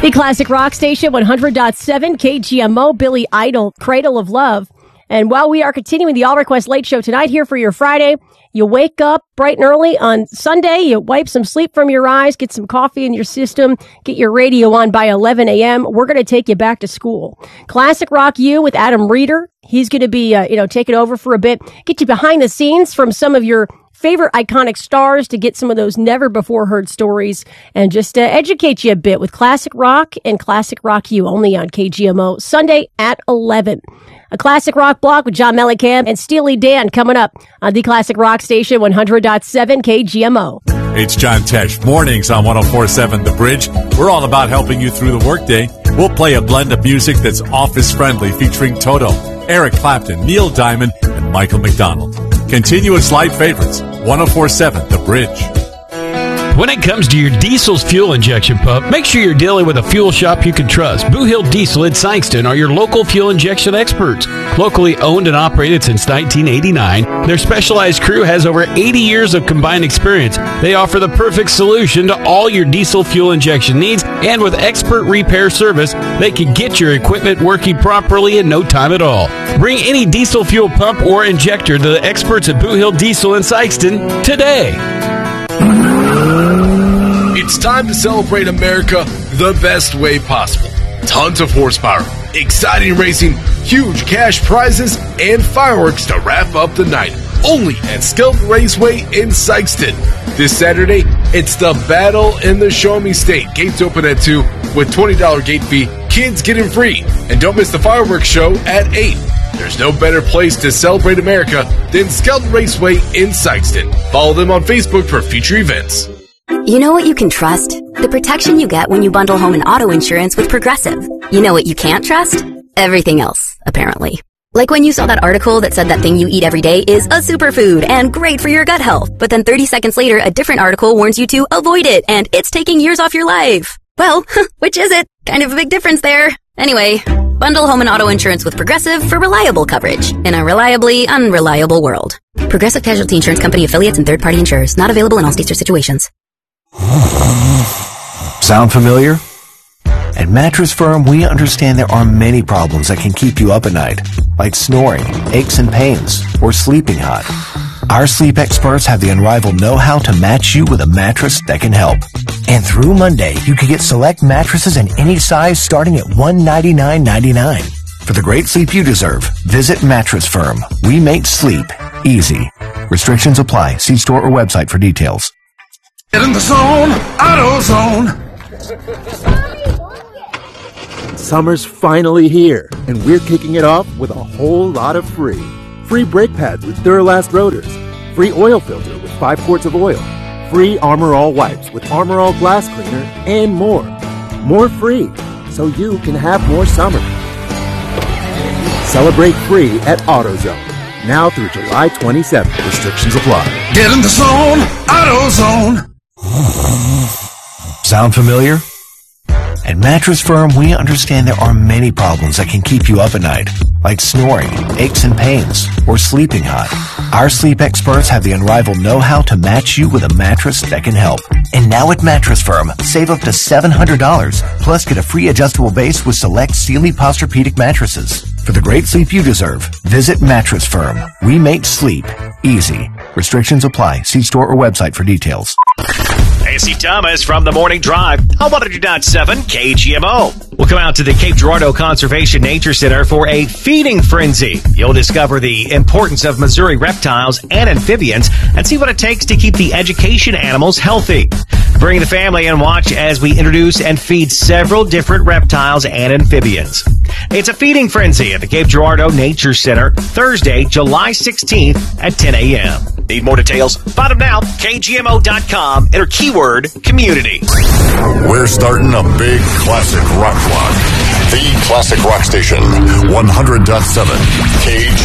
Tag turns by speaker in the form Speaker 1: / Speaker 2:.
Speaker 1: The Classic Rock Station, 100.7 KGMO, Billy Idol, Cradle of Love. And while we are continuing the All Request Late Show tonight here for your Friday, you wake up bright and early on Sunday, you wipe some sleep from your eyes, get some coffee in your system, get your radio on by 11 a.m. We're going to take you back to school. Classic Rock U with Adam Reeder. He's going to be, taking over for a bit, get you behind the scenes from some of your favorite iconic stars to get some of those never before heard stories and just educate you a bit with Classic Rock and Classic Rock U only on KGMO Sunday at 11. A Classic Rock block with John Mellencamp and Steely Dan coming up on the Classic Rock Station, 100.7 KGMO.
Speaker 2: It's John Tesh. Mornings on 104.7 The Bridge. We're all about helping you through the workday. We'll play a blend of music that's office-friendly featuring Toto, Eric Clapton, Neil Diamond, and Michael McDonald. Continuous live favorites, 104.7 The Bridge.
Speaker 3: When it comes to your diesel's fuel injection pump, make sure you're dealing with a fuel shop you can trust. Boo Hill Diesel in Sikeston are your local fuel injection experts. Locally owned and operated since 1989, their specialized crew has over 80 years of combined experience. They offer the perfect solution to all your diesel fuel injection needs, and with expert repair service, they can get your equipment working properly in no time at all. Bring any diesel fuel pump or injector to the experts at Boo Hill Diesel in Sikeston today.
Speaker 4: It's time to celebrate America the best way possible. Tons of horsepower, exciting racing, huge cash prizes, and fireworks to wrap up the night. Only at Skelton Raceway in Sikeston. This Saturday, it's the Battle in the Show Me State. Gates open at 2 with $20 gate fee. Kids get in free. And don't miss the fireworks show at 8. There's no better place to celebrate America than Skelton Raceway in Sikeston. Follow them on Facebook for future events.
Speaker 5: You know what you can trust? The protection you get when you bundle home and auto insurance with Progressive. You know what you can't trust? Everything else, apparently. Like when you saw that article that said that thing you eat every day is a superfood and great for your gut health, but then 30 seconds later, a different article warns you to avoid it and it's taking years off your life. Well, which is it? Kind of a big difference there. Anyway, bundle home and auto insurance with Progressive for reliable coverage in a reliably unreliable world. Progressive Casualty Insurance Company affiliates and third-party insurers. Not available in all states or situations.
Speaker 6: Sound familiar? At Mattress Firm, we understand there are many problems that can keep you up at night, like snoring, aches and pains, or sleeping hot. Our sleep experts have the unrivaled know-how to match you with a mattress that can help. And through Monday, you can get select mattresses in any size starting at $199.99. For the great sleep you deserve, visit Mattress Firm. We make sleep easy. Restrictions apply. See store or website for details.
Speaker 7: Get in the zone, AutoZone.
Speaker 8: Summer's finally here, and we're kicking it off with a whole lot of free. Free brake pads with Duralast rotors. Free oil filter with 5 quarts of oil. Free Armor All wipes with Armor All glass cleaner, and more. More free, so you can have more summer. Celebrate free at AutoZone. Now through July 27th. Restrictions apply.
Speaker 7: Get in the zone, AutoZone.
Speaker 6: Sound familiar? At Mattress Firm, we understand there are many problems that can keep you up at night, like snoring, aches and pains, or sleeping hot. Our sleep experts have the unrivaled know-how to match you with a mattress that can help. And now at Mattress Firm, save up to $700, plus get a free adjustable base with select Sealy Posturepedic mattresses. For the great sleep you deserve, visit Mattress Firm. We make sleep easy. Restrictions apply. See store or website for details.
Speaker 9: AC Thomas from the Morning Drive on 100.7 KGMO. We'll come out to the Cape Girardeau Conservation Nature Center for a feeding frenzy. You'll discover the importance of Missouri reptiles and amphibians and see what it takes to keep the education animals healthy. Bring the family and watch as we introduce and feed several different reptiles and amphibians. It's a feeding frenzy at the Cape Girardeau Nature Center, Thursday, July 16th at 10 a.m. Need more details? Find them now, kgmo.com. Enter keyword community.
Speaker 10: We're starting a big classic rock clock. The Classic Rock Station, 100.7 KGMO.